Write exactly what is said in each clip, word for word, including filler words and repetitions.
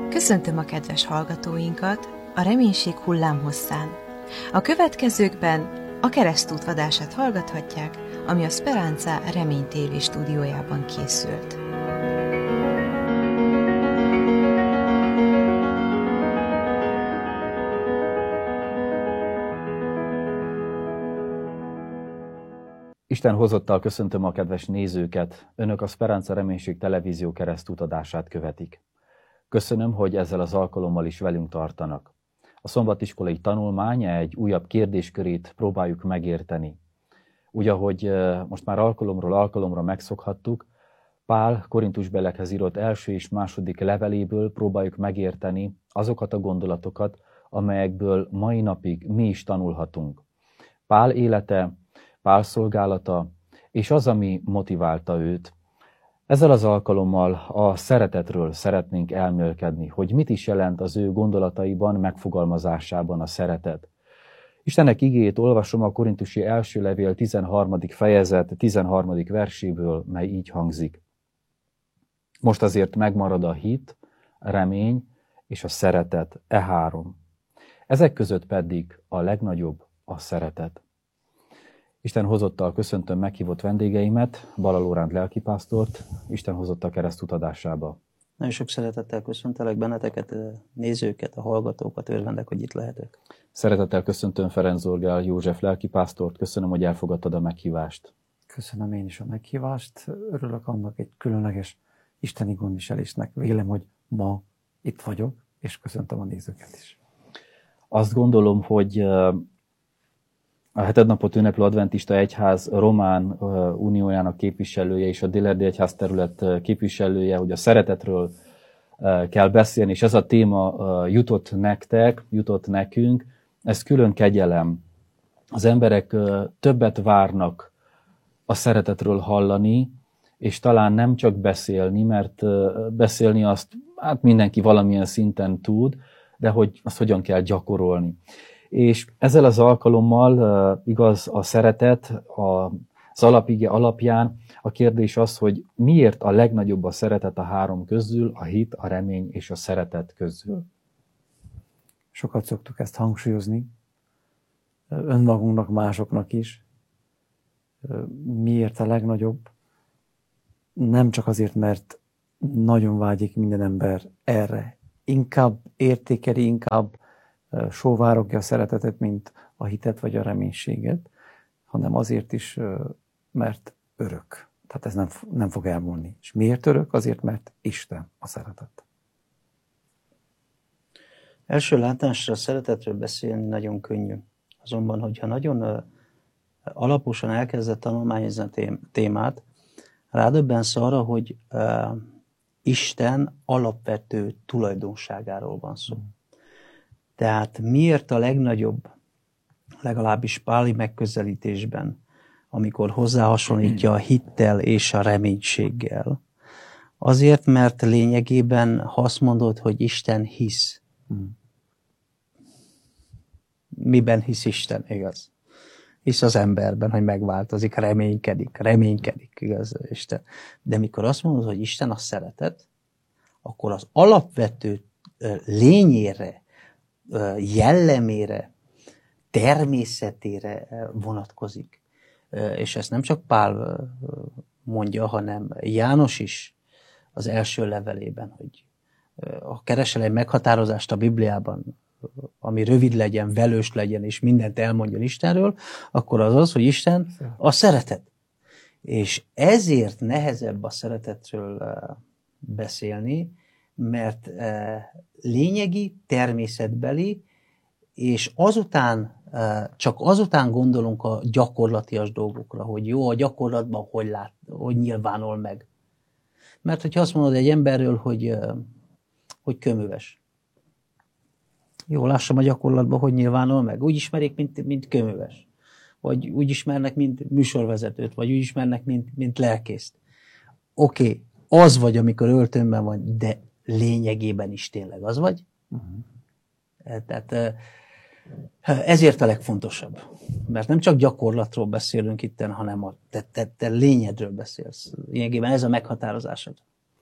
Köszöntöm a kedves hallgatóinkat a Reménység hullámhosszán. A következőkben a Keresztút vadását hallgathatják, ami a Speranza Remény té vé stúdiójában készült. Isten hozottal köszöntöm a kedves nézőket. Önök a Speranza Reménység televízió keresztút adását követik. Köszönöm, hogy ezzel az alkalommal is velünk tartanak. A szombatiskolai tanulmány egy újabb kérdéskörét próbáljuk megérteni. Úgy, ahogy most már alkalomról alkalomra megszokhattuk, Pál Korintusbeliekhez írott első és második leveléből próbáljuk megérteni azokat a gondolatokat, amelyekből mai napig mi is tanulhatunk. Pál élete, Pál szolgálata, és az, ami motiválta őt. Ezzel az alkalommal a szeretetről szeretnénk elmélkedni, hogy mit is jelent az ő gondolataiban, megfogalmazásában a szeretet. Istennek igéjét olvasom a Korintusi első levél tizenharmadik fejezet tizenharmadik verséből, mely így hangzik. Most azért megmarad a hit, a remény és a szeretet, e három. Ezek között pedig a legnagyobb a szeretet. Isten hozottal köszöntöm meghívott vendégeimet, Balla Lóránt lelkipásztort, Isten hozott a keresztút adásába. Nagyon sok szeretettel köszöntelek benneteket, nézőket, a hallgatókat, örvendek, hogy itt lehetek. Szeretettel köszöntöm Ferenc Zorgál József lelkipásztort, köszönöm, hogy elfogadtad a meghívást. Köszönöm én is a meghívást, örülök annak egy különleges isteni gondviselésnek. Vélem, hogy ma itt vagyok, és köszöntöm a nézőket is. Azt gondolom, hogy a hetednapot ünneplő adventista egyház román uniójának képviselője és a Dél-Erdély egyház terület képviselője, hogy a szeretetről kell beszélni, és ez a téma jutott nektek, jutott nekünk, ez külön kegyelem. Az emberek többet várnak a szeretetről hallani, és talán nem csak beszélni, mert beszélni azt hát mindenki valamilyen szinten tud, de hogy azt hogyan kell gyakorolni. És ezzel az alkalommal igaz a szeretet, az alapige alapján a kérdés az, hogy miért a legnagyobb a szeretet a három közül, a hit, a remény és a szeretet közül. Sokat szoktuk ezt hangsúlyozni, önmagunknak, másoknak is. Miért a legnagyobb? Nem csak azért, mert nagyon vágyik minden ember erre. Inkább értékeli, inkább sóvárogja a szeretetet, mint a hitet vagy a reménységet, hanem azért is, mert örök. Tehát ez nem, nem fog elmúlni. És miért örök? Azért, mert Isten a szeretet. Első látásra a szeretetről beszélni nagyon könnyű. Azonban, hogyha nagyon alaposan elkezdett tanulmányozni a témát, rádöbbensz arra, hogy uh, Isten alapvető tulajdonságáról van szó. Tehát miért a legnagyobb, legalábbis páli megközelítésben, amikor hozzáhasonlítja a hittel és a reménységgel? Azért, mert lényegében, ha azt mondod, hogy Isten hisz, miben hisz Isten, igaz? Hisz az emberben, hogy megváltozik, reménykedik, reménykedik, igaz, Isten. De mikor azt mondod, hogy Isten a szeretet, akkor az alapvető lényére, jellemére, természetére vonatkozik. És ezt nem csak Pál mondja, hanem János is az első levelében, hogy ha keresel egy meghatározást a Bibliában, ami rövid legyen, velős legyen, és mindent elmondjon Istenről, akkor az az, hogy Isten a szeretet. És ezért nehezebb a szeretetről beszélni, mert lényegi, természetbeli, és azután, csak azután gondolunk a gyakorlatias dolgokra, hogy jó, a gyakorlatban hogy, lát, hogy nyilvánul meg. Mert hogyha azt mondod egy emberről, hogy, hogy köműves. Jó, lássam a gyakorlatban, hogy nyilvánul meg. Úgy ismerik, mint, mint köműves. Vagy úgy ismernek, mint műsorvezetőt, vagy úgy ismernek, mint, mint lelkészt. Oké, okay, az vagy, amikor öltönben van, de lényegében is tényleg az vagy. Uh-huh. Tehát ezért a legfontosabb. Mert nem csak gyakorlatról beszélünk itten, hanem a te, te, te lényedről beszélsz. Lényegében ez a meghatározásod.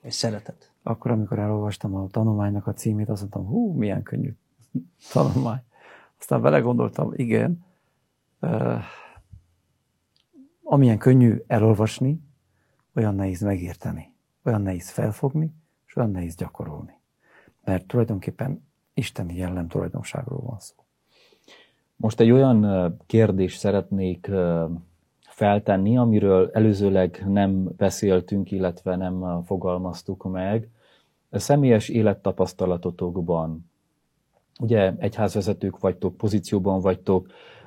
Egy szeretet. Akkor, amikor elolvastam a tanulmánynak a címét, azt mondtam, hú, milyen könnyű tanulmány. Aztán belegondoltam, igen, uh, amilyen könnyű elolvasni, olyan nehéz megérteni, olyan nehéz felfogni, és olyan nehéz gyakorolni. Mert tulajdonképpen isteni jellem tulajdonságról van szó. Most egy olyan kérdést szeretnék feltenni, amiről előzőleg nem beszéltünk, illetve nem fogalmaztuk meg. A személyes élettapasztalatotokban, ugye egyházvezetők vagytok, pozícióban vagytok,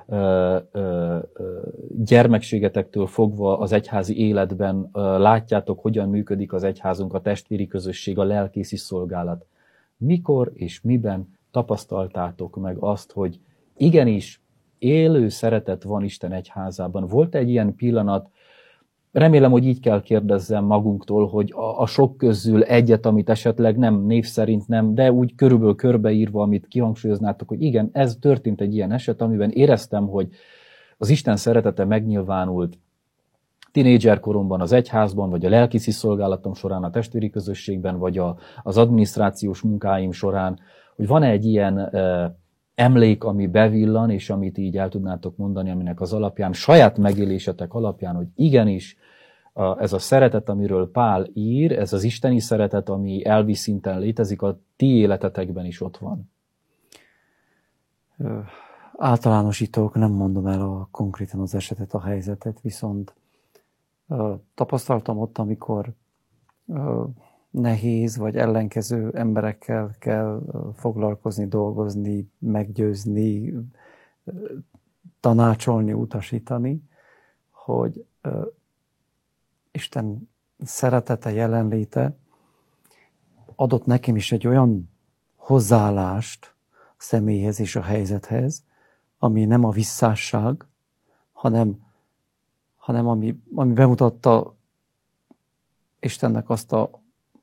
gyermekségetektől fogva az egyházi életben látjátok, hogyan működik az egyházunk, a testvéri közösség, a lelkészi szolgálat. Mikor és miben tapasztaltátok meg azt, hogy igenis élő szeretet van Isten egyházában? Volt egy ilyen pillanat, remélem, hogy így kell kérdezzem magunktól, hogy a, a sok közül egyet, amit esetleg nem név szerint nem, de úgy körülbelül körbeírva, amit kihangsúlyoznátok, hogy igen, ez történt egy ilyen eset, amiben éreztem, hogy az Isten szeretete megnyilvánult tínédzser koromban az egyházban, vagy a lelkiszi szolgálatom során, a testvéri közösségben, vagy a, az adminisztrációs munkáim során, hogy van egy ilyen e, emlék, ami bevillan, és amit így el tudnátok mondani, aminek az alapján, saját megélésetek alapján, hogy igenis a, ez a szeretet, amiről Pál ír, ez az isteni szeretet, ami elvi szinten létezik, a ti életetekben is ott van. Ö, általánosítók, nem mondom el a konkrétan az esetet, a helyzetet, viszont ö, tapasztaltam ott, amikor ö, nehéz vagy ellenkező emberekkel kell foglalkozni, dolgozni, meggyőzni, tanácsolni, utasítani, hogy uh, Isten szeretete, jelenléte adott nekem is egy olyan hozzáállást a személyhez és a helyzethez, ami nem a visszásság, hanem, hanem ami, ami bemutatta Istennek azt a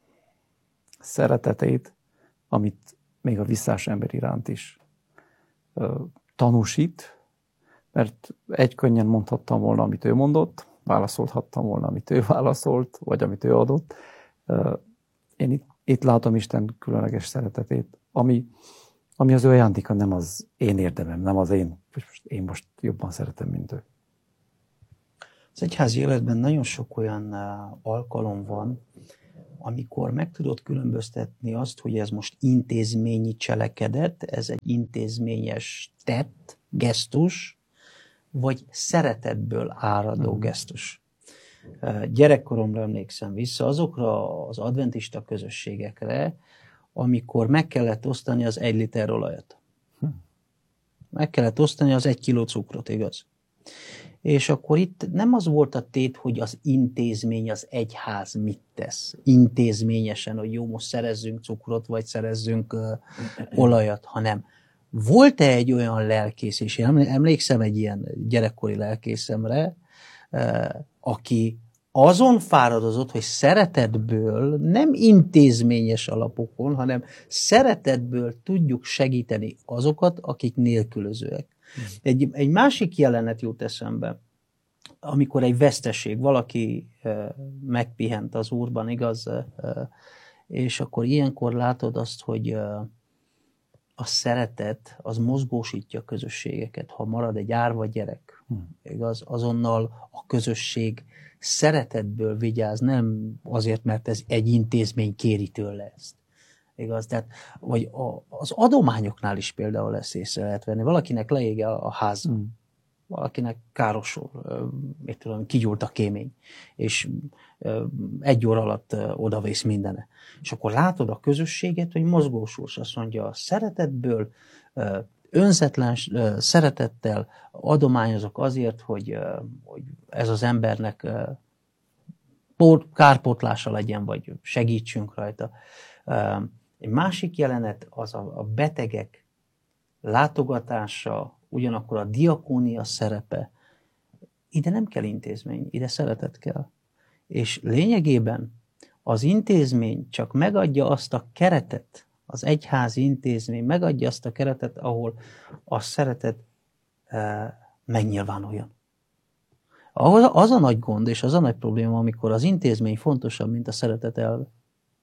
szeretetét, amit még a visszás ember iránt is ö, tanúsít, mert egy könnyen mondhattam volna, amit ő mondott, válaszolhattam volna, amit ő válaszolt, vagy amit ő adott. Ö, én itt, itt látom Isten különleges szeretetét, ami, ami az ő ajándéka, nem az én érdemem, nem az én, én most jobban szeretem, mint ő. Az egyházi életben nagyon sok olyan alkalom van, amikor meg tudod különböztetni azt, hogy ez most intézményi cselekedet, ez egy intézményes tett, gesztus, vagy szeretetből áradó mm. gesztus. Gyerekkoromra emlékszem vissza azokra az adventista közösségekre, amikor meg kellett osztani az egy liter olajat. Hm. Meg kellett osztani az egy kiló cukrot, igaz? És akkor itt nem az volt a tét, hogy az intézmény, az egyház mit tesz. Intézményesen, hogy jó, most szerezzünk cukrot, vagy szerezzünk uh, olajat, hanem volt-e egy olyan lelkész, és én emlékszem egy ilyen gyerekkori lelkészemre, uh, aki azon fáradozott, hogy szeretetből, nem intézményes alapokon, hanem szeretetből tudjuk segíteni azokat, akik nélkülözőek. Egy, egy másik jelenet jut eszembe, amikor egy veszteség, valaki e, megpihent az Úrban, igaz? E, és akkor ilyenkor látod azt, hogy e, a szeretet az mozgósítja a közösségeket. Ha marad egy árva gyerek, hmm. igaz? Azonnal a közösség szeretetből vigyáz, nem azért, mert ez egy intézmény kéri tőle ezt. Igaz? Tehát, vagy a, az adományoknál is például ezt észre lehet venni. Valakinek leég a, a ház, mm. valakinek károsul, mit tudom, kigyúlt a kémény, és egy óra alatt odavész mindene. És akkor látod a közösséget, hogy mozgósulsz, azt mondja, a szeretetből, önzetlen szeretettel adományozok azért, hogy, hogy ez az embernek kárpótlása legyen, vagy segítsünk rajta. Egy másik jelenet az a, a betegek látogatása, ugyanakkor a diakónia szerepe. Ide nem kell intézmény, ide szeretet kell. És lényegében az intézmény csak megadja azt a keretet, az egyházi intézmény megadja azt a keretet, ahol a szeretet e, megnyilvánuljon. Az a nagy gond és az a nagy probléma, amikor az intézmény fontosabb, mint a szeretet elve.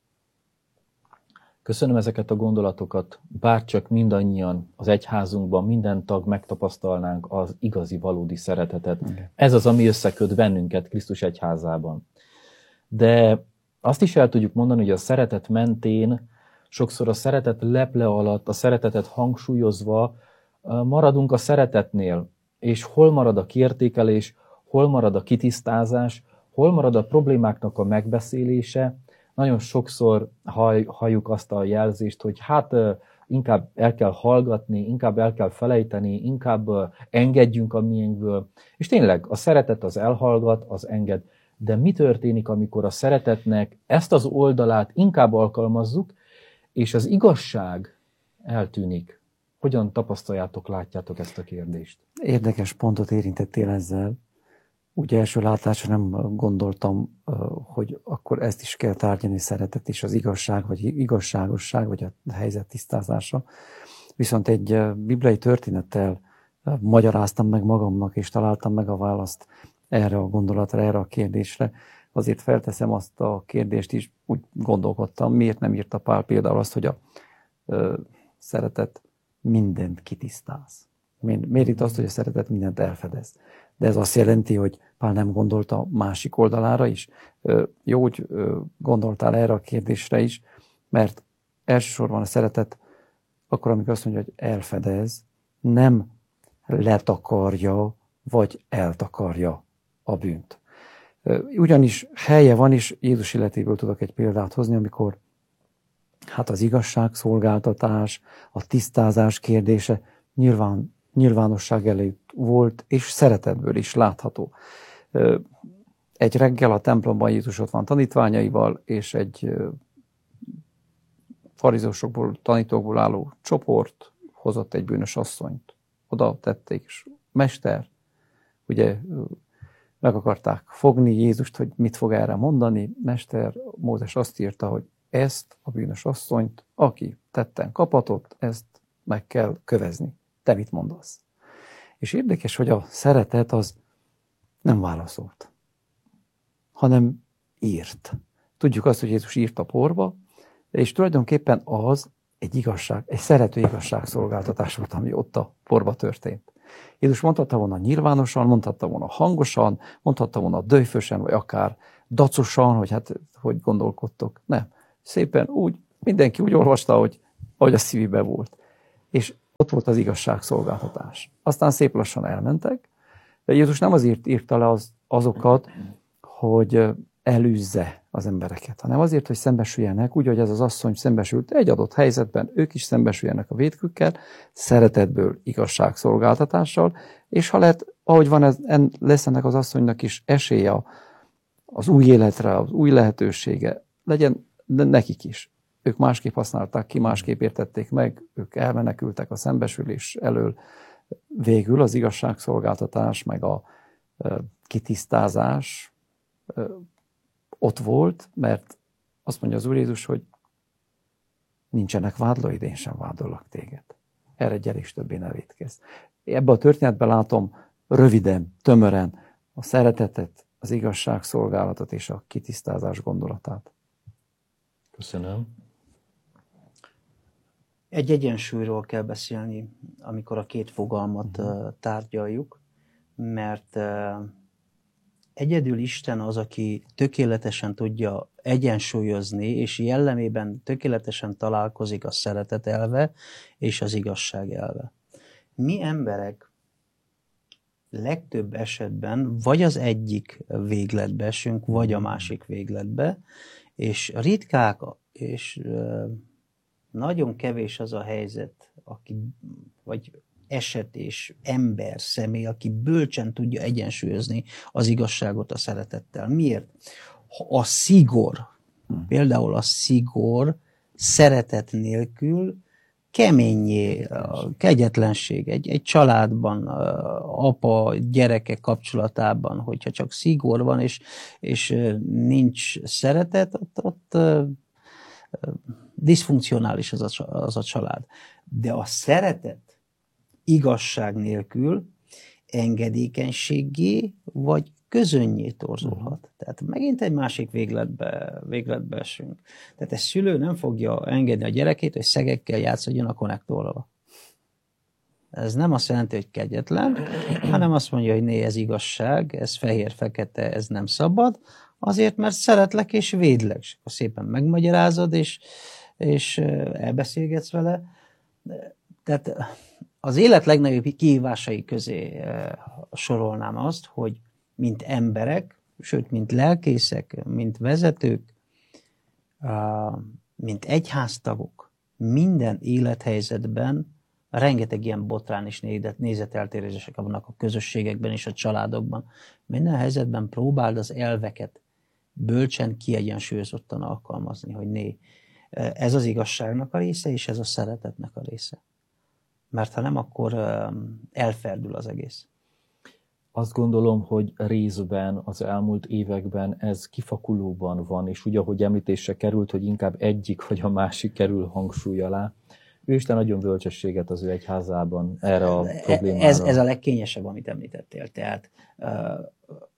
Köszönöm ezeket a gondolatokat, bárcsak mindannyian az egyházunkban, minden tag megtapasztalnánk az igazi, valódi szeretetet. Okay. Ez az, ami összeköt bennünket Krisztus egyházában. De azt is el tudjuk mondani, hogy a szeretet mentén sokszor a szeretet leple alatt, a szeretetet hangsúlyozva maradunk a szeretetnél. És hol marad a kiértékelés, hol marad a kitisztázás, hol marad a problémáknak a megbeszélése. Nagyon sokszor hall, halljuk azt a jelzést, hogy hát inkább el kell hallgatni, inkább el kell felejteni, inkább engedjünk a miénkből. És tényleg a szeretet az elhallgat, az enged. De mi történik, amikor a szeretetnek ezt az oldalát inkább alkalmazzuk, és az igazság eltűnik? Hogyan tapasztaljátok, látjátok ezt a kérdést? Érdekes pontot érintettél ezzel. Úgy első látásra nem gondoltam, hogy akkor ezt is kell tárgyalni, szeretet és az igazság, vagy igazságosság, vagy a helyzet tisztázása. Viszont egy bibliai történettel magyaráztam meg magamnak, és találtam meg a választ erre a gondolatra, erre a kérdésre. Azért felteszem azt a kérdést is, úgy gondolkodtam, miért nem írta Pál például azt, hogy a ö, szeretet mindent kitisztáz. Miért itt azt, hogy a szeretet mindent elfedez? De ez azt jelenti, hogy Pál nem gondolta a másik oldalára is. Jó, hogy gondoltál erre a kérdésre is, mert elsősorban a szeretet, akkor, amikor azt mondja, hogy elfedez, nem letakarja, vagy eltakarja a bűnt. Ugyanis helye van, és Jézus életéből tudok egy példát hozni, amikor hát az igazságszolgáltatás, a tisztázás kérdése nyilván, nyilvánosság előtt volt, és szeretetből is látható. Egy reggel a templomban Jézus ott van tanítványaival, és egy farizósokból, tanítókból álló csoport hozott egy bűnös asszonyt. Oda tették, és mester, ugye meg akarták fogni Jézust, hogy mit fog erre mondani. Mester, Mózes azt írta, hogy ezt a bűnös asszonyt, aki tetten kapatott, ezt meg kell kövezni. Te mit mondasz? És érdekes, hogy a szeretet az nem válaszolt, hanem írt. Tudjuk azt, hogy Jézus írt a porba, és tulajdonképpen az egy igazság, egy szerető igazságszolgáltatás volt, ami ott a porba történt. Jézus mondhatta volna nyilvánosan, mondhatta volna hangosan, mondhatta volna döjfösen, vagy akár dacosan, hogy hát hogy gondolkodtok. Nem. Szépen úgy, mindenki úgy olvasta, hogy, ahogy a szívében volt. És ott volt az igazságszolgáltatás. Aztán szép lassan elmentek, de Jézus nem azért írta le az, azokat, hogy elűzze az embereket, hanem azért, hogy szembesüljenek, úgy, hogy ez az asszony szembesült egy adott helyzetben, ők is szembesüljenek a vétkükkel, szeretetből, igazságszolgáltatással, és ha lehet, ahogy van, ez, lesz ennek az asszonynak is esélye az új életre, az új lehetősége, legyen de nekik is. Ők másképp használták ki, másképp értették meg, ők elmenekültek a szembesülés elől. Végül az igazságszolgáltatás, meg a kitisztázás ott volt, mert azt mondja az Úr Jézus, hogy nincsenek vádlóid, én sem vádollak téged. Erre gyere is többé ne vétkezz. Ebben a történetben látom röviden, tömören a szeretetet, az igazságszolgálatot és a kitisztázás gondolatát. Köszönöm. Egy egyensúlyról kell beszélni, amikor a két fogalmat uh, tárgyaljuk, mert uh, egyedül Isten az, aki tökéletesen tudja egyensúlyozni, és jellemében tökéletesen találkozik a szeretet elve és az igazság elve. Mi emberek legtöbb esetben vagy az egyik végletbe esünk, vagy a másik végletbe, és ritkák, és uh, nagyon kevés az a helyzet, aki, vagy eset és ember, személy, aki bölcsen tudja egyensúlyozni az igazságot a szeretettel. Miért? A szigor, hmm. például a szigor szeretet nélkül keményé, a kegyetlenség egy, egy családban, apa, gyereke kapcsolatában, hogyha csak szigor van, és, és nincs szeretet, ott, ott diszfunkcionális az a, az a család. De a szeretet igazság nélkül engedékenységgé vagy közönnyé torzulhat. Tehát megint egy másik végletbe, végletbe esünk. Tehát egy szülő nem fogja engedni a gyerekét, hogy szegekkel játszódjon a konnektorral. Ez nem azt jelenti, hogy kegyetlen, hanem azt mondja, hogy né, ez igazság, ez fehér-fekete, ez nem szabad, azért, mert szeretlek és védlek. És akkor szépen megmagyarázod, és, és elbeszélgetsz vele. Tehát az élet legnagyobb kihívásai közé sorolnám azt, hogy mint emberek, sőt, mint lelkészek, mint vezetők, mint egyháztagok, minden élethelyzetben rengeteg ilyen botrán és nézeteltérések vannak a közösségekben és a családokban. Minden helyzetben próbáld az elveket bölcsen, kiegyensúlyozottan alkalmazni, hogy né, ez az igazságnak a része, és ez a szeretetnek a része. Mert ha nem, akkor elferdül az egész. Azt gondolom, hogy részben az elmúlt években ez kifakulóban van, és úgy, ahogy említésre került, hogy inkább egyik vagy a másik kerül hangsúly alá. Ő Isten nagyon bölcsességet az ő egyházában erre a problémára. Ez, ez a legkényesebb, amit említettél. Tehát uh,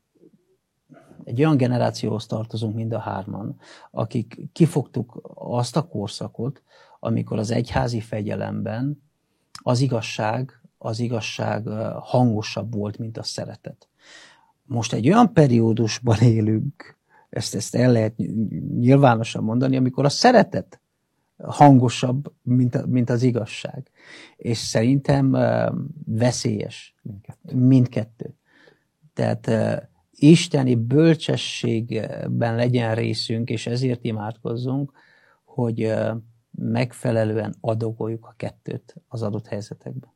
egy olyan generációhoz tartozunk mind a hárman, akik kifogtuk azt a korszakot, amikor az egyházi fegyelemben az igazság, az igazság hangosabb volt, mint a szeretet. Most egy olyan periódusban élünk, ezt, ezt el lehet nyilvánosan mondani, amikor a szeretet hangosabb, mint, mint az igazság. És szerintem uh, veszélyes mindkettő. mindkettő. Tehát uh, isteni bölcsességben legyen részünk, és ezért imádkozzunk, hogy uh, megfelelően adagoljuk a kettőt az adott helyzetekben.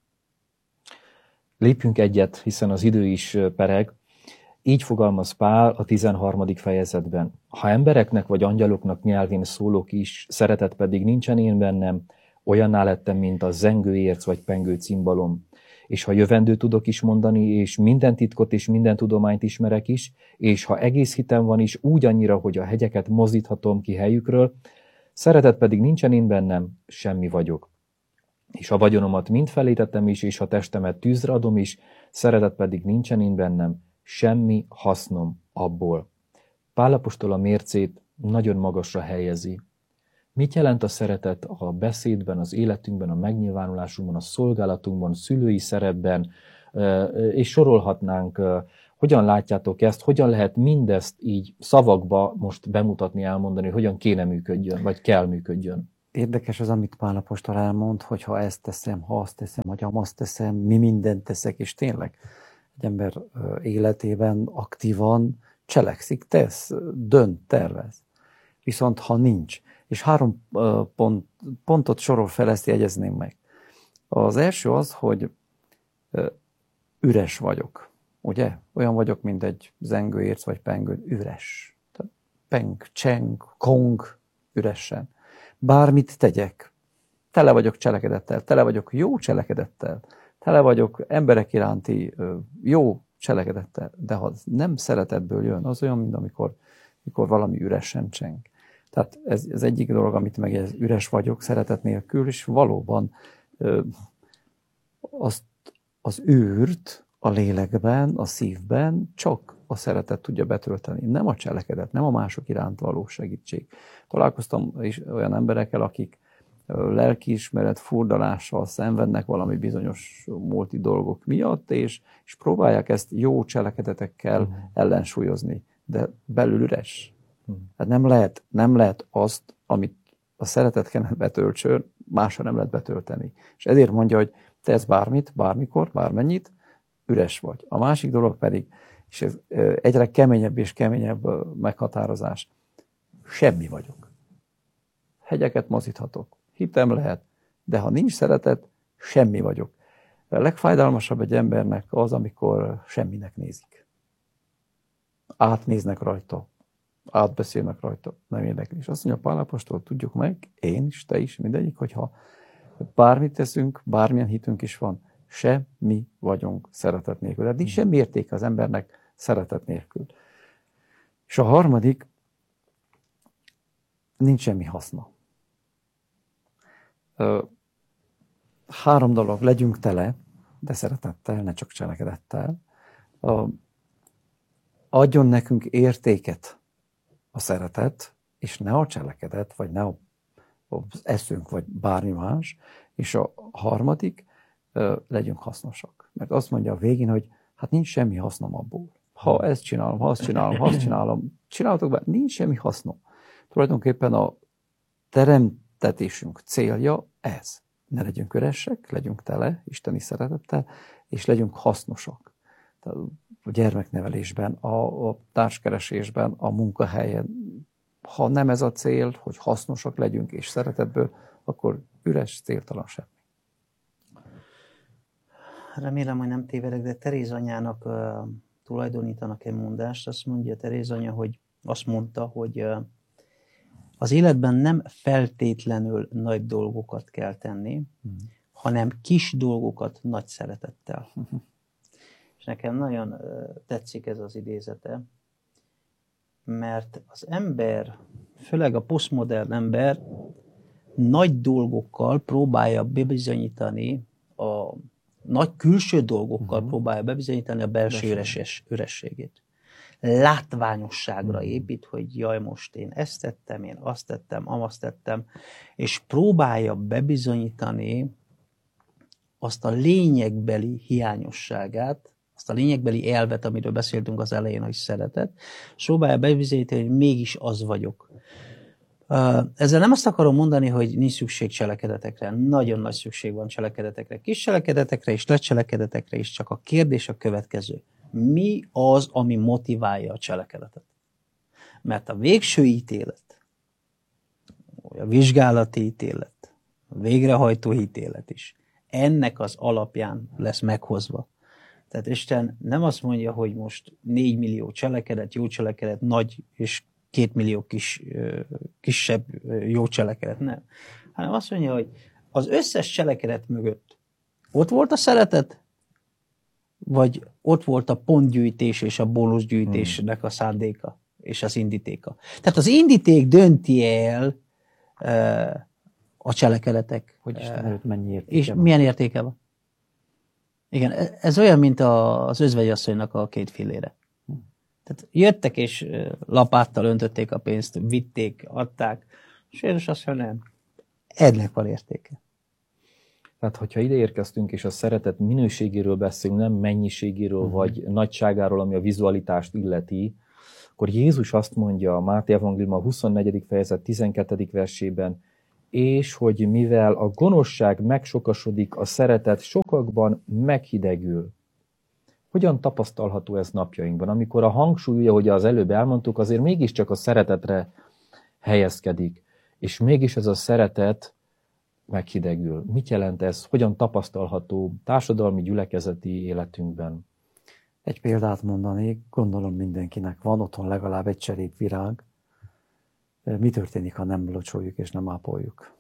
Lépjünk egyet, hiszen az idő is pereg. Így fogalmaz Pál a tizenharmadik fejezetben. Ha embereknek vagy angyaloknak nyelvén szólok is, szeretet pedig nincsen én bennem, olyanná lettem, mint a zengő érc vagy pengő cimbalom. És ha jövendő tudok is mondani, és minden titkot és minden tudományt ismerek is, és ha egész hitem van is, úgy annyira, hogy a hegyeket mozdíthatom ki helyükről, szeretet pedig nincsen én bennem, semmi vagyok. És a vagyonomat mind felétettem is, és a testemet tűzre adom is, szeretet pedig nincsen én bennem, semmi hasznom abból. Pál apostol a mércét nagyon magasra helyezi. Mit jelent a szeretet a beszédben, az életünkben, a megnyilvánulásunkban, a szolgálatunkban, szülői szerepben, és sorolhatnánk, hogyan látjátok ezt, hogyan lehet mindezt így szavakba most bemutatni, elmondani, hogy hogyan kéne működjön, vagy kell működjön. Érdekes az, amit Pál apostol elmond, hogy ha ezt teszem, ha azt teszem, vagy ha azt teszem, mi mindent teszek, és tényleg egy ember életében aktívan cselekszik, tesz, dönt, tervez. Viszont ha nincs, és három pont, pontot sorol fel, ezt jegyezném meg. Az első az, hogy üres vagyok, ugye? Olyan vagyok, mint egy zengőérc vagy pengő, üres. Peng, cseng, kong, üresen. Bármit tegyek, tele vagyok cselekedettel, tele vagyok jó cselekedettel, tele vagyok emberek iránti jó cselekedettel, de ha nem szeretetből jön, az olyan, mint amikor, amikor valami üresen cseng. Tehát ez az egyik dolog, amit megjegyez, üres vagyok szeretet nélkül, és valóban azt, az űrt a lélekben, a szívben csak a szeretet tudja betölteni, nem a cselekedet, nem a mások iránt való segítség. Találkoztam is olyan emberekkel, akik lelkiismeret furdalással szenvednek valami bizonyos múlti dolgok miatt, és, és próbálják ezt jó cselekedetekkel uh-huh. ellensúlyozni, de belül üres. Uh-huh. Hát nem lehet, nem lehet azt, amit a szeretet kellene betöltsön, másra nem lehet betölteni. És ezért mondja, hogy tesz bármit, bármikor, bármennyit, üres vagy. A másik dolog pedig, és ez egyre keményebb és keményebb meghatározás, semmi vagyok. Hegyeket mozdíthatok, hitem lehet, de ha nincs szeretet, semmi vagyok. A legfájdalmasabb egy embernek az, amikor semminek nézik. Átnéznek rajta, átbeszélnek rajta, nem érdekli. És azt mondja Pál apostol, tudjuk meg, én is, te is, mindegyik, hogyha bármit teszünk, bármilyen hitünk is van, semmi vagyunk szeretet nélkül. Tehát nincs semmi értéke az embernek szeretet nélkül. És a harmadik, nincs semmi haszna. Három dolog, legyünk tele, de szeretettel, ne csak cselekedettel. adjon nekünk értéket a szeretet, és ne a cselekedet, vagy ne az eszünk, vagy bármi más. És a harmadik, legyünk hasznosak. Mert azt mondja a végén, hogy hát nincs semmi hasznom abból. Ha ezt csinálom, ha azt csinálom, ha azt csinálom, csináltok be, nincs semmi hasznom. Tulajdonképpen a teremtetésünk célja ez. Ne legyünk üresek, legyünk tele isteni szeretettel, és legyünk hasznosak. Tehát a gyermeknevelésben, a, a társkeresésben, a munkahelyen. Ha nem ez a cél, hogy hasznosak legyünk és szeretetből, akkor üres, céltalan semmi. Remélem, hogy nem tévedek, de Teréz anyának uh, tulajdonítanak egy mondást. Azt mondja Teréz anya, hogy azt mondta, hogy uh, az életben nem feltétlenül nagy dolgokat kell tenni, mm. hanem kis dolgokat nagy szeretettel. Mm-hmm. És nekem nagyon uh, tetszik ez az idézete, mert az ember, főleg a posztmodern ember nagy dolgokkal próbálja bebizonyítani, a nagy külső dolgokkal uh-huh. próbálja bebizonyítani a belső üres, ürességét. Látványosságra épít, hogy jaj, most én ezt tettem, én azt tettem, amazt tettem, és próbálja bebizonyítani azt a lényegbeli hiányosságát, azt a lényegbeli elvet, amiről beszéltünk az elején, hogy szeretet, és próbálja bebizonyítani, hogy mégis az vagyok. Ezzel nem azt akarom mondani, hogy nincs szükség cselekedetekre. Nagyon nagy szükség van cselekedetekre. Kis cselekedetekre és lecselekedetekre is, csak a kérdés a következő. Mi az, ami motiválja a cselekedetet? Mert a végső ítélet, a vizsgálati ítélet, a végrehajtó ítélet is ennek az alapján lesz meghozva. Tehát Isten nem azt mondja, hogy most négy millió cselekedet, jó cselekedet, nagy és két millió kis, kisebb jó cselekedet, nem. Hanem azt mondja, hogy az összes cselekedet mögött ott volt a szeretet, vagy ott volt a pontgyűjtés és a bónuszgyűjtésnek a szándéka és az indítéka. Tehát az indíték dönti el a cselekedetek. Hogy Isten előtt mennyi értéke és van. milyen értéke van. Igen, ez olyan, mint az özvegyasszonynak a két fillére. Tehát jöttek és lapáttal öntötték a pénzt, vitték, adták, és Jézus azt mondja, nem. Ennek van értéke. Tehát, hogyha ide érkeztünk, és a szeretet minőségéről beszélünk, nem mennyiségéről, uh-huh. vagy nagyságáról, ami a vizualitást illeti, akkor Jézus azt mondja a Máté evangélium a huszonnegyedik fejezet tizenkettedik versében, és hogy mivel a gonoszság megsokasodik, a szeretet sokakban meghidegül. Hogyan tapasztalható ez napjainkban? Amikor a hangsúly, ahogy az előbb elmondtuk, azért mégiscsak a szeretetre helyezkedik, és mégis ez a szeretet meghidegül. Mit jelent ez? Hogyan tapasztalható társadalmi, gyülekezeti életünkben? Egy példát mondanék, gondolom mindenkinek van otthon legalább egy cserépvirág. Mi történik, ha nem locsoljuk és nem ápoljuk?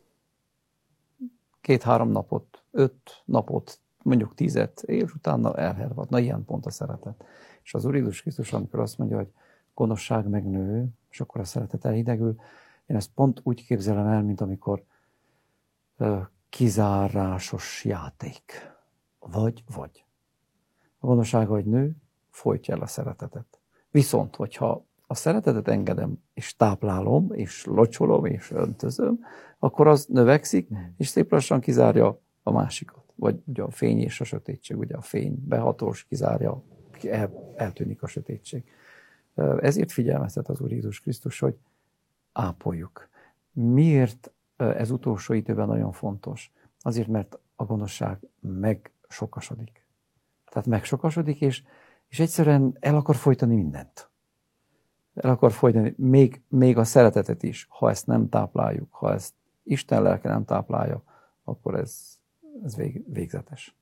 Két-három napot, öt napot, mondjuk tízet, és utána elhervad. Na, ilyen pont a szeretet. És az Úr Jézus Krisztus, amikor azt mondja, hogy gonoszság megnő, és akkor a szeretet elhidegül, én ezt pont úgy képzelem el, mint amikor uh, kizárásos játék. Vagy, vagy. A gonoszság, hogy nő, folytja el a szeretetet. Viszont, hogyha a szeretetet engedem, és táplálom, és locsolom, és öntözöm, akkor az növekszik, és szép lassan kizárja a másikat. Vagy ugye a fény és a sötétség, ugye a fény behatós, kizárja, el, eltűnik a sötétség. Ezért figyelmeztet az Úr Jézus Krisztus, hogy ápoljuk. Miért ez utolsó időben nagyon fontos? Azért, mert a gonoszság megsokasodik. Tehát megsokasodik, és, és egyszerűen el akar folytani mindent. El akar folytani még, még a szeretetet is. Ha ezt nem tápláljuk, ha ezt Isten lelke nem táplálja, akkor ez, ez vég, végzetes.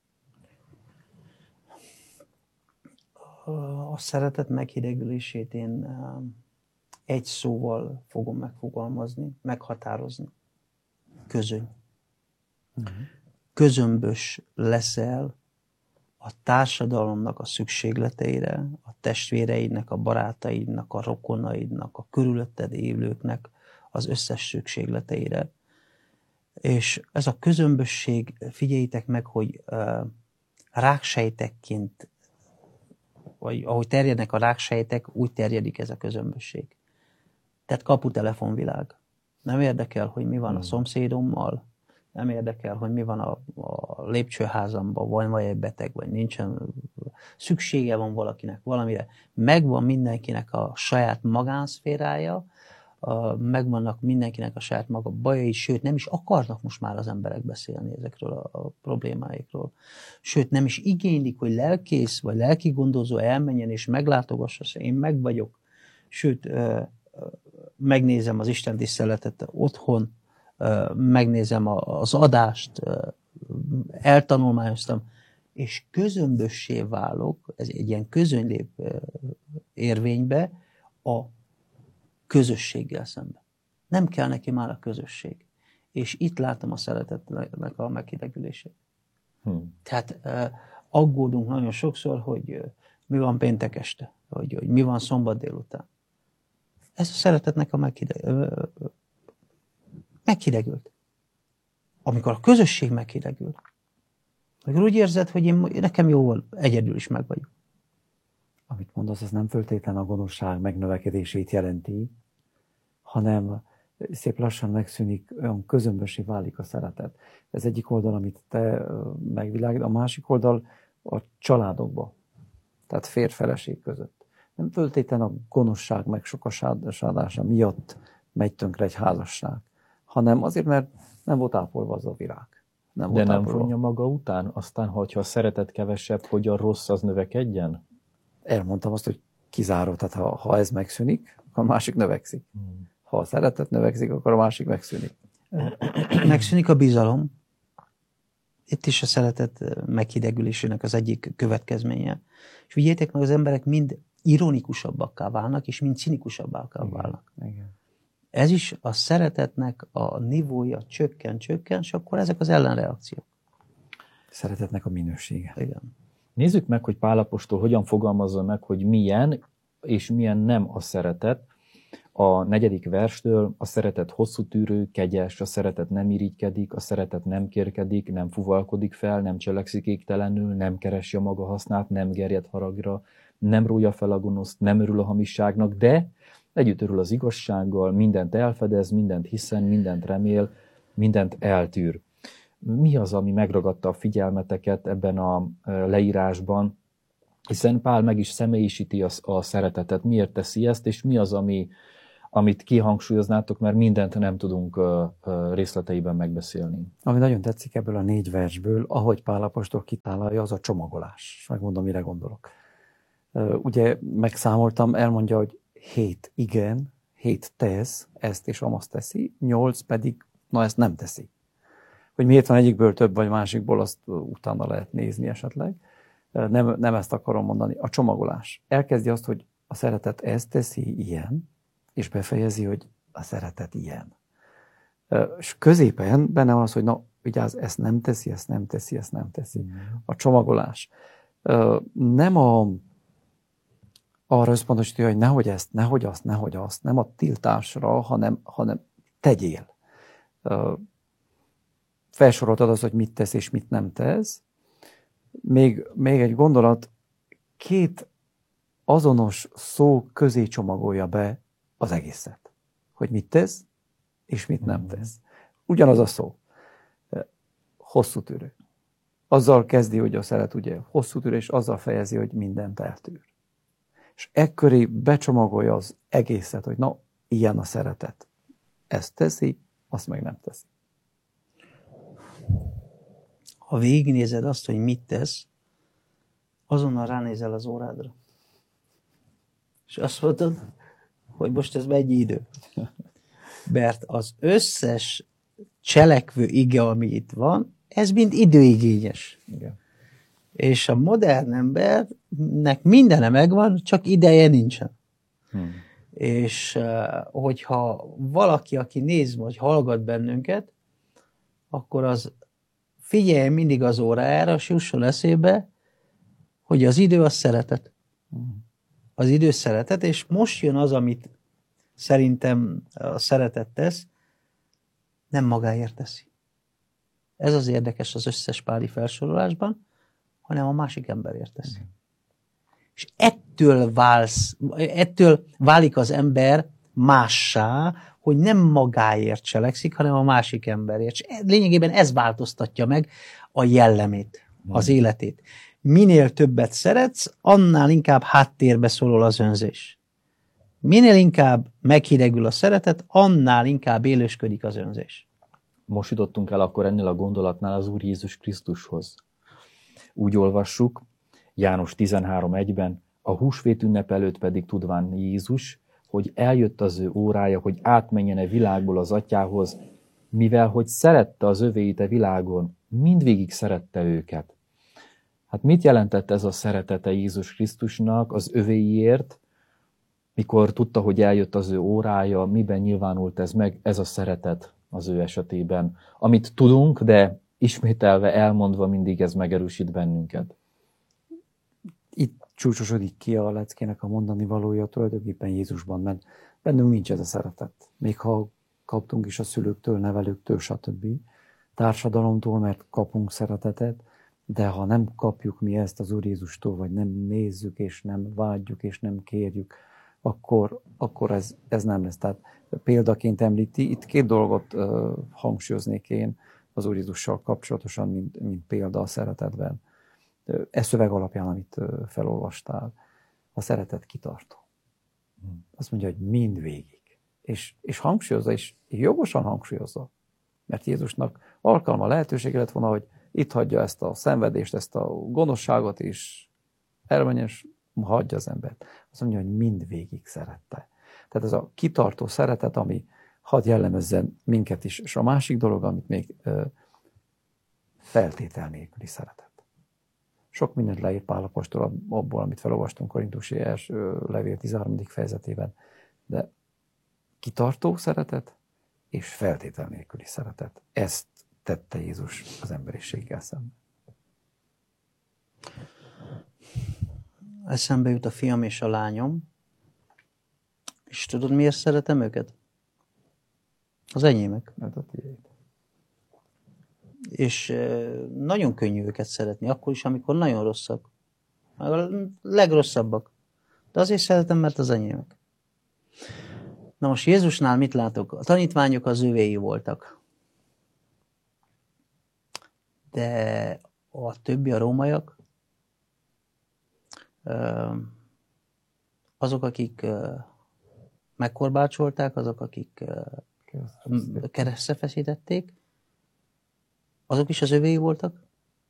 A szeretet meghidegülését én egy szóval fogom megfogalmazni, meghatározni. Közöny. Uh-huh. Közömbös leszel a társadalomnak a szükségleteire, a testvéreidnek, a barátaidnak, a rokonaidnak, a körülötted élőknek az összes szükségleteire. És ez a közömbösség, figyeljétek meg, hogy uh, ráksejtekként vagy ahogy terjednek a ráksejtek, úgy terjedik ez a közömbösség. Tehát kaputelefonvilág. Nem érdekel, hogy mi van a szomszédommal, nem érdekel, hogy mi van a, a lépcsőházamban, van vagy egy beteg, vagy nincsen, szüksége van valakinek valamire. Megvan mindenkinek a saját magánszférája, a, megvannak mindenkinek a saját maga bajai, sőt nem is akarnak most már az emberek beszélni ezekről a, a problémáikról. Sőt nem is igénylik, hogy lelkész vagy lelki gondozó elmenjen és meglátogassa, én meg vagyok. Sőt, ö, ö, megnézem az Isten tiszteletet otthon, ö, megnézem a, az adást, ö, eltanulmányoztam, és közömbössé válok, ez egy ilyen közönylép ö, érvénybe a közösséggel szemben. Nem kell neki már a közösség. És itt látom a szeretetnek a meghidegülését. Hmm. Tehát uh, aggódunk nagyon sokszor, hogy uh, mi van péntek este, hogy, hogy mi van szombat délután. Ez a szeretetnek a meghideg, uh, meghidegült. Amikor a közösség meghidegül, akkor úgy érzed, hogy én, nekem jóval egyedül is meg vagyok. Amit mondasz, az nem föltétlen a gonoszság megnövekedését jelenti, hanem szép lassan megszűnik, olyan közömbössé válik a szeretet. Ez egyik oldal, amit te megvilágít, a másik oldal a családokba, tehát férj-feleség között. Nem föltétlen a gonoszság meg sokasádása miatt megy tönkre egy házasság, hanem azért, mert nem volt ápolva az a virág. Nem De nem vonja maga után? Aztán, hogyha a szeretet kevesebb, hogy a rossz az növekedjen? Elmondtam azt, hogy kizáró, tehát ha, ha ez megszűnik, akkor a másik növekszik. Hmm. Ha a szeretet növekszik, akkor a másik megszűnik. Megszűnik a bizalom. Itt is a szeretet meghidegülésének az egyik következménye. És vigyétek meg, az emberek mind ironikusabbakká válnak, és mind cinikusabbakká válnak. Igen. Igen. Ez is a szeretetnek a nivója csökken, csökken, és akkor ezek az ellenreakciók. Szeretetnek a minősége. Igen. Nézzük meg, hogy Pál apostol hogyan fogalmazza meg, hogy milyen és milyen nem a szeretet. A negyedik verstől: a szeretet hosszú tűrő, kegyes, a szeretet nem irigykedik, a szeretet nem kérkedik, nem fuvalkodik fel, nem cselekszik égtelenül, nem keresi a maga hasznát, nem gerjed haragra, nem rója fel a gonoszt, nem örül a hamisságnak, de együtt örül az igazsággal, mindent elfedez, mindent hiszen, mindent remél, mindent eltűr. Mi az, ami megragadta a figyelmeteket ebben a leírásban? Hiszen Pál meg is személyisíti a, a szeretetet. Miért teszi ezt, és mi az, ami, amit kihangsúlyoznátok, mert mindent nem tudunk uh, uh, részleteiben megbeszélni. Ami nagyon tetszik ebből a négy versből, ahogy Pál apostol kitállalja, az a csomagolás. Megmondom, mire gondolok. Uh, ugye megszámoltam, elmondja, hogy hét igen, hét tesz, ezt és amazt teszi, nyolc pedig, na ezt nem teszi. Hogy miért van egyikből több, vagy másikból, azt utána lehet nézni esetleg. Nem, nem ezt akarom mondani. A csomagolás. Elkezdi azt, hogy a szeretet ezt teszi, ilyen, és befejezi, hogy a szeretet ilyen. És középen benne van az, hogy na, vigyázz, ezt nem teszi, ezt nem teszi, ezt nem teszi. A csomagolás. Nem a, arra összpontosítja, hogy nehogy ezt, nehogy azt, nehogy azt, nem a tiltásra, hanem, hanem tegyél. Felsoroltad az, hogy mit tesz és mit nem tesz. Még, még egy gondolat, két azonos szó közé csomagolja be az egészet. Hogy mit tesz, és mit nem tesz. Ugyanaz a szó. Hosszú tűrő. Azzal kezdi, hogy a szeret ugye hosszú tűrő, és azzal fejezi, hogy mindent eltűr. És ekköré becsomagolja az egészet, hogy na, ilyen a szeretet. Ezt teszi, azt meg nem teszi. Ha végignézed azt, hogy mit tesz, azonnal ránézel az órádra. És azt mondod, hogy most ez mennyi idő. Mert az összes cselekvő ige, ami itt van, ez mind időigényes. Igen. És a modern embernek mindene megvan, csak ideje nincsen. Hmm. És hogyha valaki, aki néz, vagy hallgat bennünket, akkor az figyelj mindig az órájára, és jusson eszébe, hogy az idő az szeretet. Az idő szeretet, és most jön az, amit szerintem a szeretet tesz, nem magáért teszi. Ez az érdekes az összes páli felsorolásban, hanem a másik emberért teszi. Mm. És ettől, válsz, ettől válik az ember mássá, hogy nem magáért cselekszik, hanem a másik emberért. És lényegében ez változtatja meg a jellemét, az életét. Minél többet szeretsz, annál inkább háttérbe szorul az önzés. Minél inkább meghidegül a szeretet, annál inkább élősködik az önzés. Most jutottunk el akkor ennél a gondolatnál az Úr Jézus Krisztushoz. Úgy olvassuk, János tizenhárom egyben, a húsvét ünnep előtt pedig tudván Jézus, hogy eljött az ő órája, hogy átmenjen a világból az atyához, mivel hogy szerette az övéit a világon, mindvégig szerette őket. Hát mit jelentett ez a szeretete Jézus Krisztusnak az övéiért, mikor tudta, hogy eljött az ő órája, miben nyilvánult ez meg, ez a szeretet az ő esetében, amit tudunk, de ismételve, elmondva mindig ez megerősít bennünket. Itt csúcsosodik ki a leckének a mondani valója tulajdonképpen Jézusban, mert bennünk nincs ez a szeretet. Még ha kaptunk is a szülőktől, nevelőktől, stb. Társadalomtól, mert kapunk szeretetet, de ha nem kapjuk mi ezt az Úr Jézustól, vagy nem nézzük, és nem vágyjuk, és nem kérjük, akkor, akkor ez, ez nem lesz. Tehát példaként említi, itt két dolgot uh, hangsúlyoznék én az Úr Jézussal kapcsolatosan, mint, mint példa a szeretetben. Ez szöveg alapján, amit uh, felolvastál, a szeretet kitartó. Hmm. Azt mondja, hogy mindvégig. És, és hangsúlyozza, és jogosan hangsúlyozza, mert Jézusnak alkalma, lehetősége lett volna, hogy itt hagyja ezt a szenvedést, ezt a gonoszságot, és elmenjen, és hagyja az embert. Azt mondja, hogy mindvégig szerette. Tehát ez a kitartó szeretet, ami hadd jellemezzen minket is. És a másik dolog, amit még ö, feltétel nélküli szeretet. Sok mindent leír Pál apostol abból, amit felolvastunk Korintusi első levél tizenharmadik fejezetében. De kitartó szeretet és feltétel nélküli szeretet. Ezt tette Jézus az emberiséggel szemben. Eszembe jut a fiam és a lányom, és tudod, miért szeretem őket? Az enyémek. Mert a tiéd. És nagyon könnyű őket szeretni, akkor is, amikor nagyon rosszak. A legrosszabbak. De azért szeretem, mert az enyémek. Na most Jézusnál mit látok? A tanítványok az övéi voltak. De a többi, a rómaiak, azok, akik megkorbácsolták, azok, akik keresztre feszítették, azok is az övéi voltak.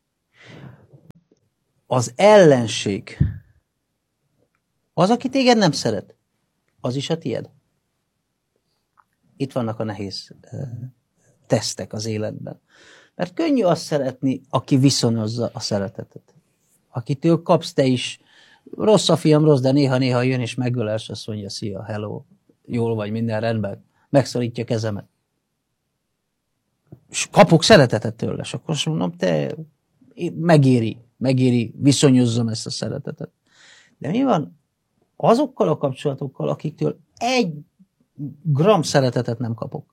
Az ellenség, az, aki téged nem szeret, az is a tied. Itt vannak a nehéz tesztek az életben. Mert könnyű azt szeretni, aki viszonyozza a szeretetet. Akitől kapsz te is, rossz a fiam, rossz, de néha-néha jön és megölel, és azt mondja, szia, hello, jól vagy, minden rendben, megszorítja kezemet. És kapok szeretetet tőle, és akkor azt mondom, te megéri, megéri, viszonyozzam ezt a szeretetet. De mi van azokkal a kapcsolatokkal, akiktől egy gram szeretetet nem kapok?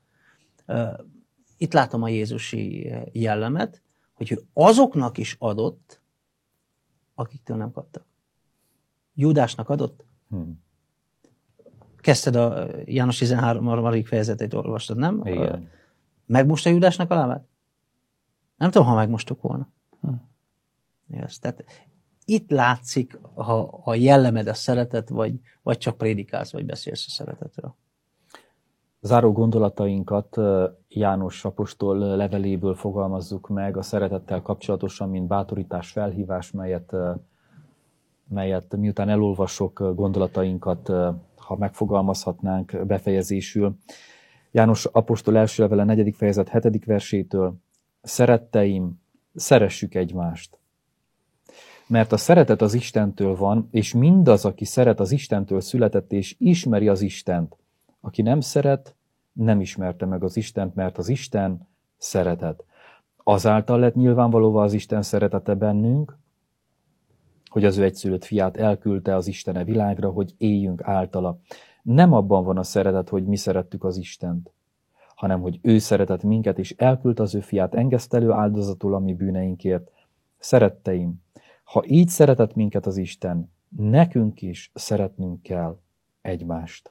Itt látom a jézusi jellemet, hogy ő azoknak is adott, akiktől nem kaptak. Júdásnak adott? Hmm. Kezdted a János tizenhárom. fejezetét, olvastad, nem? Igen. Megmosta Júdásnak a lábát? Nem tudom, ha megmostuk volna. Hmm. Yes, tehát itt látszik, ha a jellemed a szeretet, vagy, vagy csak prédikálsz, vagy beszélsz a szeretetről. Záró gondolatainkat János apostol leveléből fogalmazzuk meg a szeretettel kapcsolatosan, mint bátorítás, felhívás, melyet, melyet miután elolvasok gondolatainkat, ha megfogalmazhatnánk befejezésül. János apostol első levele negyedik fejezet hetedik versétől: szeretteim, szeressük egymást. Mert a szeretet az Istentől van, és mindaz, aki szeret, az Istentől született, és ismeri az Istent. Aki nem szeret, nem ismerte meg az Istent, mert az Isten szeretet. Azáltal lett nyilvánvalóvá az Isten szeretete bennünk, hogy az ő egyszülött fiát elküldte az Istene világra, hogy éljünk általa. Nem abban van a szeretet, hogy mi szerettük az Istent, hanem hogy ő szeretett minket, és elküldte az ő fiát engesztelő áldozatul a mi bűneinkért. Szeretteim, ha így szeretett minket az Isten, nekünk is szeretnünk kell egymást.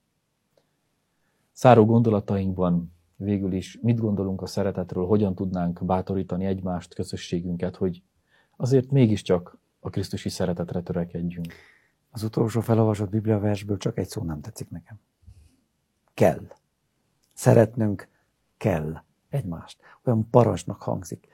Száró gondolatainkban végül is mit gondolunk a szeretetről, hogyan tudnánk bátorítani egymást, közösségünket, hogy azért mégiscsak a krisztusi szeretetre törekedjünk. Az utolsó felolvasott bibliaversből csak egy szó nem tetszik nekem. Kell. Szeretnünk kell egymást. Olyan parancsnak hangzik.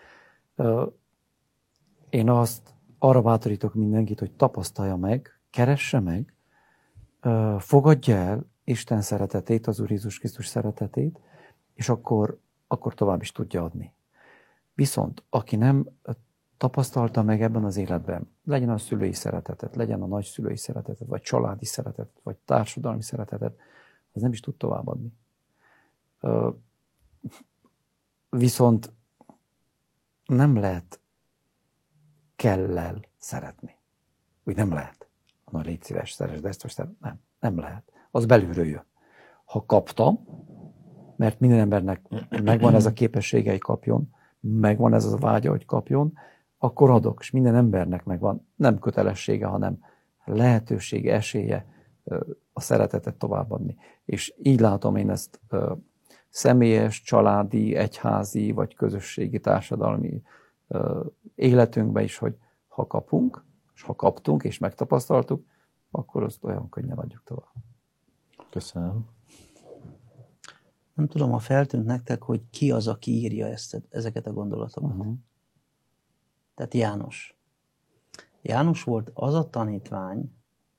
Én azt arra bátorítok mindenkit, hogy tapasztalja meg, keresse meg, fogadja el Isten szeretetét, az Úr Jézus Krisztus szeretetét, és akkor, akkor tovább is tudja adni. Viszont aki nem tapasztalta meg ebben az életben, legyen a szülői szeretetet, legyen a nagyszülői szeretetet, vagy családi szeretetet, vagy társadalmi szeretetet, az nem is tud továbbadni. Viszont nem lehet kell-el szeretni. Úgy nem lehet. Na, légy szíves, szeresd ezt, most nem. Nem lehet. Az belülről jön. Ha kaptam, mert minden embernek megvan ez a képessége, hogy kapjon, megvan ez a vágya, hogy kapjon, akkor adok, és minden embernek megvan, nem kötelessége, hanem lehetősége, esélye a szeretetet továbbadni. És így látom én ezt személyes, családi, egyházi, vagy közösségi, társadalmi életünkben is, hogy ha kapunk, és ha kaptunk, és megtapasztaltuk, akkor azt olyan könnyen adjuk tovább. Köszönöm. Nem tudom, ha feltűnt nektek, hogy ki az, aki írja ezt, ezeket a gondolatokat. Uh-huh. Tehát János. János volt az a tanítvány,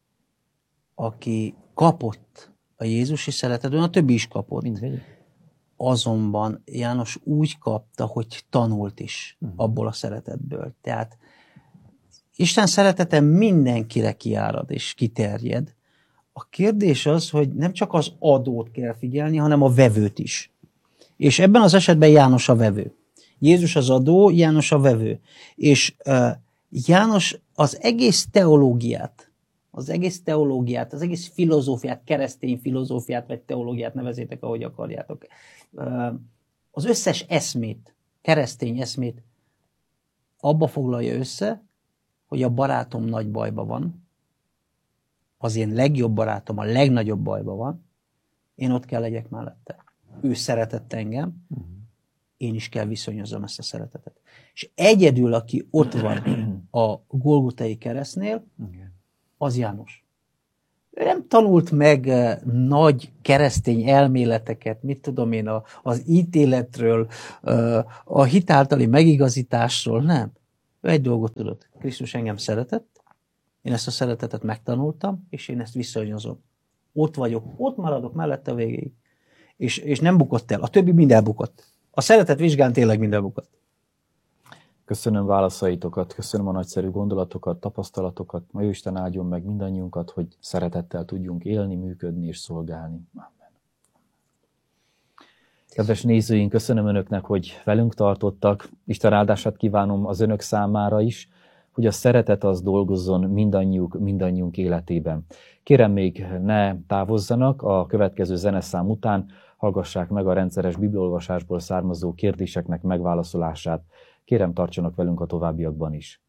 aki kapott a Jézusi szeretetben, a többi is kapott. Mindegy. Azonban János úgy kapta, hogy tanult is uh-huh. abból a szeretetből. Tehát Isten szeretete mindenkire kiárad és kiterjed. A kérdés az, hogy nem csak az adót kell figyelni, hanem a vevőt is. És ebben az esetben János a vevő. Jézus az adó, János a vevő. És uh, János az egész teológiát, az egész teológiát, az egész filozófiát, keresztény filozófiát, vagy teológiát nevezétek, ahogy akarjátok. Uh, az összes eszmét, keresztény eszmét abba foglalja össze, hogy a barátom nagy bajba van, az én legjobb barátom a legnagyobb bajban van, én ott kell legyek mellette. Ő szeretett engem, én is kell viszonyozom ezt a szeretetet. És egyedül, aki ott van a Golgotai keresztnél, az János. Ő nem tanult meg nagy keresztény elméleteket, mit tudom én, a, az ítéletről, a hit általi megigazításról, nem. Ő egy dolgot tudott. Krisztus engem szeretett, én ezt a szeretetet megtanultam, és én ezt viszonyozom. Ott vagyok, ott maradok mellette a végéig. És, és nem bukott el. A többi mind elbukott. A szeretet vizsgán tényleg mind elbukott. Köszönöm válaszaitokat, köszönöm a nagyszerű gondolatokat, tapasztalatokat. Ma Isten áldjon meg mindannyiunkat, hogy szeretettel tudjunk élni, működni és szolgálni. Amen. Kedves nézőink, köszönöm önöknek, hogy velünk tartottak. Isten áldását kívánom az önök számára is, hogy a szeretet az dolgozzon mindannyiuk, mindannyiunk életében. Kérem, még ne távozzanak, a következő zeneszám után hallgassák meg a rendszeres bibliaolvasásból származó kérdéseknek megválaszolását. Kérem, tartsanak velünk a továbbiakban is.